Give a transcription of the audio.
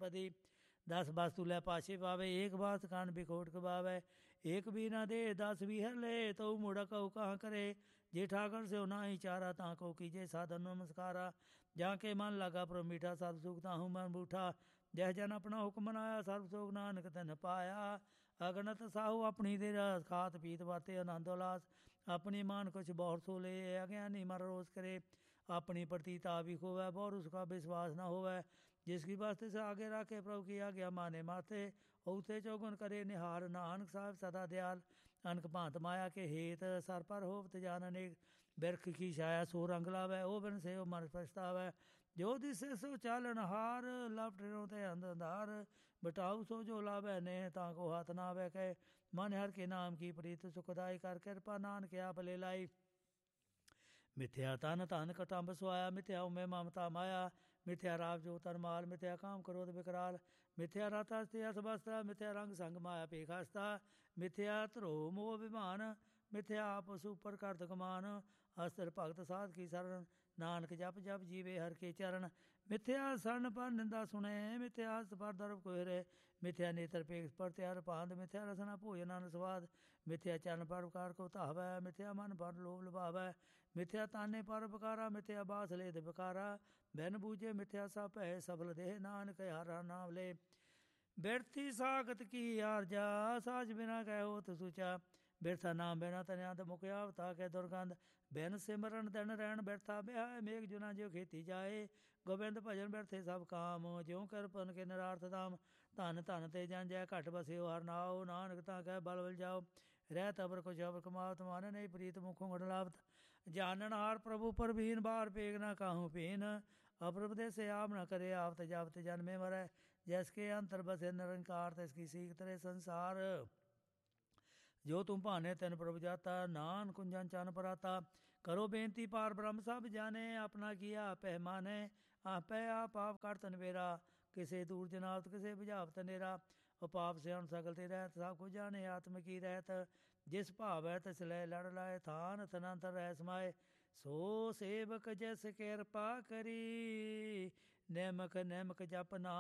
पदी। 10 वस्तु लै पाछे पावे, एक बात कान बिखोट कबावे। एक भी ना दे 10 भी हर ले, तो मुड़ा कहू कहाँ करे। जे ठाकर से ना ही चारा, ताको कीजे साधन नमस्कारा। जाके मन लगा पर मीठा, सब सुख ताहू मन बूठा। जह जन अपना हुक्म मनाया, सर्व सोग नानक तन पाया। अगणत साहू अपनी दे रस, खात पीत बाते आनंद उल्लास। अपनी मान कुछ बहुत सो ले, अज्ञानी मर रोज करे। अपनी प्रतीता भी खोवै, बहुत उसका विश्वास न होवै। जिसकी वास्ते से आगे रखे, प्रभु की आज्ञा माने माथे। औते चौगुन करे निहार, नानक साहब सदा दयाल। अनक भांत माया के हेत, सर पर होवत जान अनेक। बिरख की छाया सो रंग लावै, ओ बिन से मन पछतावै। जो दिसे सो चालन हार, लपटों ते अंधार। बटाऊ सो जो लावै ने, ताको हाथ ना आवे कहे। मन हर के नाम की प्रीत, सुखदाई कर कृपा नानक आप ले लाई। मिथ्या तन धन कटंब सुआया, मिथ्या उमे ममता माया। मिथ्या राव जो तरमाल, मिथ्या काम क्रोध विकराल। मिथ्या रथ हस्ती अस बस्ता, मिथ्या रंग संग माया पेखस्ता। मिथ्या ध्रो मोह विमान, मिथ्या पशु पर करत कमान। अस्त्र भगत साध की शरण, नानक जप जप जीवे हर के चरण। मिथ्या शरण पर निंदा सुने, मिथ्या हस्त पर दर्भ कोहरे। मिथ्या नेत्र पेख पर त्यार पांद, मिथ्या रसना भोजन अन स्वाद। मिथ्या चरण पर उपकार को धावै, मिथ्या मन पर लोभ लुभावै। मिथ्या ताने पर उपकारा, मिथ्या बास लेद बिकारा। बिन बूझे मिथ्या सा भय, सफल देह नानक हर हर नाम ले। बिरथी सागत की आरजा, साज बिना कह होत सुचा। बिरथा नाम बिना तनियांत, मुखिया आवता के दुर्गंध। बिन सिमरन दिन रहन बिरथा बिहाय, मेघ जुना ज्यो खेती जाए। गोबिंद भजन बिरथे सब काम, ज्यों कृपन के निरार्थ धाम। धन धन ते जन जय, घट बसियो हर नाओ। नानक ता कह बल बल जाओ, रहत अबर कुछ अबर कमावत। मान नहीं प्रीत मुखों गढ़लावत। जानन हार प्रभु परवीन, बार पेग ना काहू पीन। अप्रभु से आप न करे, आवत जावत जन में मरै। जैसके अंतर बसे निरंकार, तिसकी सीख तरे संसार। जो तुम भाने तैन प्रभु जाता, नान कुंजन चन पराता। करो बेनती पार ब्रह्म सब जाने, अपना किया पैमाने। आपै आप करत नवेरा, किसे दूर जनावत किसे बुझावत नेरा। उपाप से अन सकल ते रहत, सब कुछ जाने आत्म की रहत। जिस भाव है तिस लय लड़ लाए, थान थनंतर रह समाए। सो सेवक जस कृपा करी, नैमक नैमक जप ना